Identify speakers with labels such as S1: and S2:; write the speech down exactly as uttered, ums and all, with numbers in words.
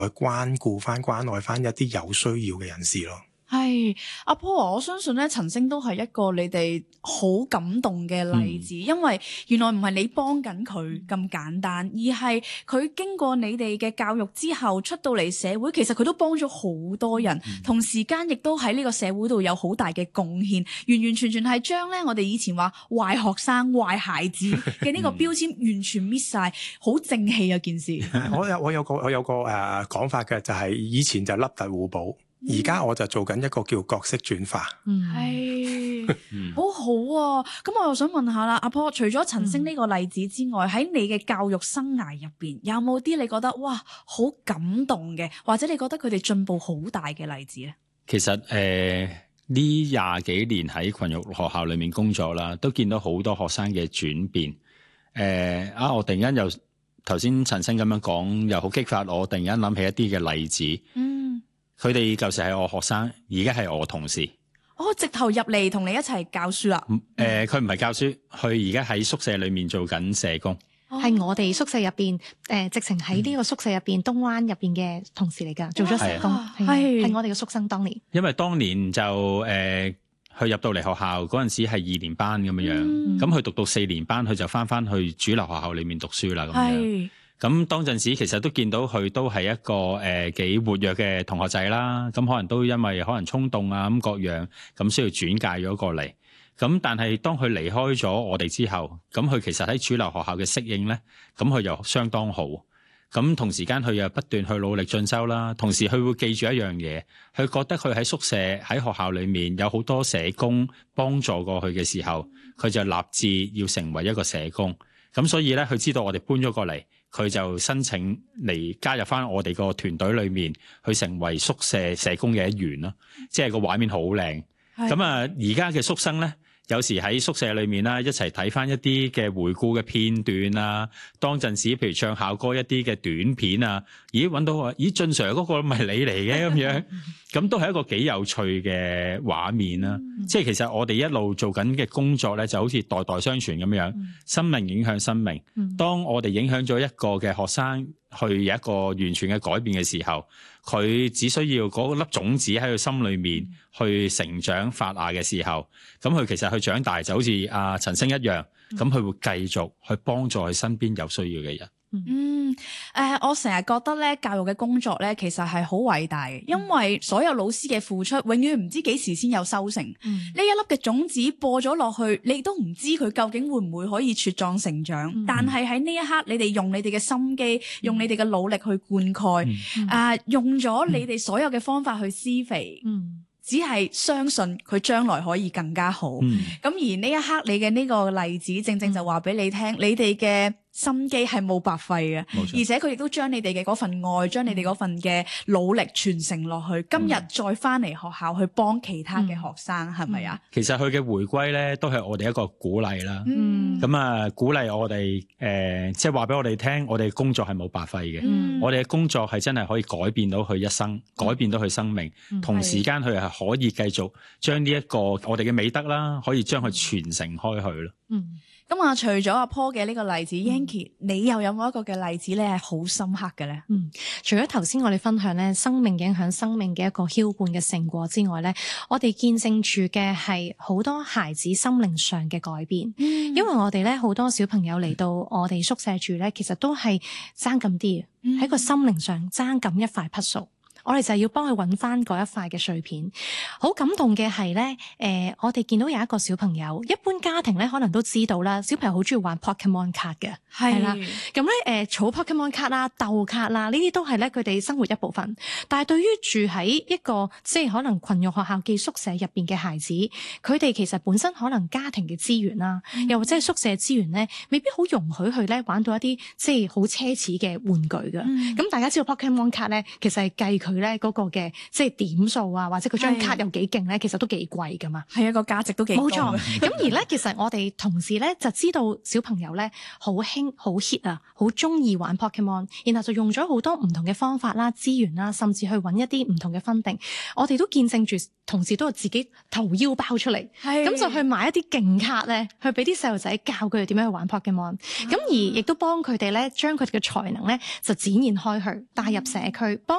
S1: 去關顧翻、關愛翻一啲有需要嘅人士咯。
S2: 係阿 Paul，我相信咧，陳星都係一個你哋好感動嘅例子，嗯、因為原來唔係你幫緊佢咁簡單，而係佢經過你哋嘅教育之後出到嚟社會，其實佢都幫咗好多人，嗯、同時間亦都喺呢個社會度有好大嘅貢獻，完完全全係將咧我哋以前話壞學生、壞孩子嘅呢個標籤完全搣晒，好正氣嘅件事。
S1: 我有我有個我有個誒講法嘅，就係、是、以前就凹凸互補。而家我就做緊一個叫角色轉化，
S2: 係、嗯、好好啊！咁我又想問下啦，阿 Paul，除咗陳星呢個例子之外，喺、嗯、你嘅教育生涯入邊，有冇啲你覺得哇好感動嘅，或者你覺得佢哋進步好大嘅例子咧？
S3: 其實誒呢廿幾年喺群育學校裏面工作啦，都見到好多學生嘅轉變。誒、呃、啊！我突然間又頭先陳星咁樣講，又好激發我，突然間諗起一啲嘅例子。嗯。佢哋舊時係我學生，而家係我同事。
S2: 哦，直頭入嚟同你一齊教書啦。
S3: 誒、呃，佢唔係教書，佢而家喺宿舍裏面做緊社工。
S4: 係、哦、我哋宿舍入邊，誒、呃，直情喺呢個宿舍入邊，東灣入邊嘅同事嚟㗎，做咗社工，係係我哋嘅宿生當年。
S3: 因為當年就誒，佢、呃、入到嚟學校嗰陣時係二年班咁樣樣，咁佢、嗯、讀到四年班，佢就翻翻去主流學校裏面讀書啦咁樣。咁當陣時其實都見到佢都係一個誒幾、呃、活躍嘅同學仔啦，咁可能都因為可能衝動啊咁各樣，咁需要轉介咗過嚟。咁但係當佢離開咗我哋之後，咁佢其實喺主流學校嘅適應咧，咁佢又相當好。咁同時間佢又不斷去努力進修啦，同時佢會記住一樣嘢，佢覺得佢喺宿舍喺學校裏面有好多社工幫助過佢嘅時候，佢就立志要成為一個社工。咁所以咧，佢知道我哋搬咗過嚟，佢就申請嚟加入翻我哋個團隊裏面，去成為宿舍社工嘅一員咯。即係個畫面好靚。咁啊，而家嘅宿生咧，有時喺宿舍裏面啦，一齊睇翻一啲嘅回顧嘅片段啊，當陣時譬如唱校歌一啲嘅短片啊，咦揾到啊，咦俊 Sir 嗰個咪你嚟嘅咁樣，咁都係一個幾有趣嘅畫面啦。嗯、即係其實我哋一路做緊嘅工作咧，就好似代代相傳咁樣，嗯、生命影響生命。嗯、當我哋影響咗一個嘅學生去有一個完全嘅改變嘅時候，佢只需要嗰粒種子喺佢心裏面去成長發芽嘅時候，咁佢其實佢長大就好似阿陳星一樣，咁佢會繼續去幫助佢身邊有需要嘅人。
S2: 嗯，誒、呃，我成日覺得咧，教育嘅工作咧，其實係好偉大嘅，因為所有老師嘅付出，永遠唔知幾時先有收成。呢、嗯、一粒嘅種子播咗落去，你都唔知佢究竟會唔會可以茁壯成長。嗯、但係喺呢一刻，你哋用你哋嘅心機，嗯、用你哋嘅努力去灌溉，嗯、啊，用咗你哋所有嘅方法去施肥。嗯只係相信佢將來可以更加好。咁、嗯、而呢一刻你嘅呢個例子，正正就話俾你聽，嗯、你哋嘅心機係冇白費嘅，冇錯，而且佢亦都將你哋嘅嗰份愛，將你哋嗰份嘅努力傳承落去。今日再翻嚟學校去幫其他嘅學生，係咪啊？
S3: 其實佢嘅回歸咧，都係我哋一個鼓勵啦。咁啊、嗯，鼓勵我哋誒，即係話俾我哋聽，我哋工作係冇白費嘅。嗯、我哋嘅工作係真係可以改變到佢一生，嗯、改變到佢生命。嗯、同時間佢係可以繼續將呢一個我哋嘅美德啦，可以將佢傳承開去咯。嗯。
S2: 咁啊，除咗阿 Paul 嘅呢個例子 Yanky、嗯、你又有冇一個嘅例子咧係好深刻嘅咧？
S4: 嗯，除咗頭先我哋分享咧生命影響生命嘅一個澆灌嘅成果之外咧，我哋見證住嘅係好多孩子心靈上嘅改變。嗯、因為我哋咧好多小朋友嚟到我哋宿舍住咧，其實都係爭咁啲，喺、嗯、個心靈上爭咁一塊匹數。我哋就要幫佢揾翻嗰一塊嘅碎片。好感動嘅係咧，誒、呃，我哋見到有一個小朋友，一般家庭咧可能都知道啦，小朋友好中意玩 Pokemon 卡嘅，係啦。咁咧，誒，儲 Pokemon 卡啦、鬥卡啦，呢啲都係咧佢哋生活一部分。但係對於住喺一個即係可能群育學校寄宿舍入邊嘅孩子，佢哋其實本身可能家庭嘅資源啦，嗯、又或者係宿舍資源咧，未必好容許佢咧玩到一啲即係好奢侈嘅玩具㗎。咁、嗯、大家知道 Pokemon 卡咧，其實係計佢佢咧嗰個嘅即係點數啊，或者佢張卡有幾勁咧，其實都幾貴噶嘛。
S2: 係一個價值都幾高。
S4: 冇錯。咁而咧，其實我哋同時咧就知道小朋友咧好興好 hit 啊，好中意玩 Pokemon， 然後就用咗好多唔同嘅方法啦、資源啦，甚至去揾一啲唔同嘅分定。我哋都見證住，同時都係自己掏腰包出嚟，咁就去買一啲勁卡咧，去俾啲細路仔教佢哋點樣去玩 Pokemon。咁而亦都幫佢哋咧，將佢哋嘅才能咧就展現開去，帶入社區，幫